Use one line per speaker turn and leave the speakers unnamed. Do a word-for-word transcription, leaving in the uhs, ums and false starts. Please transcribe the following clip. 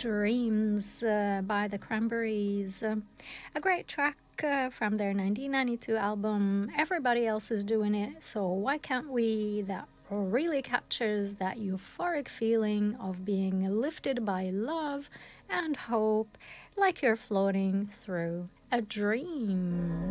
Dreams uh, by the Cranberries. Um, a great track uh, from their nineteen ninety-two album, Everybody Else Is Doing It, So Why Can't We? That really captures that euphoric feeling of being lifted by love and hope, like you're floating through a dream.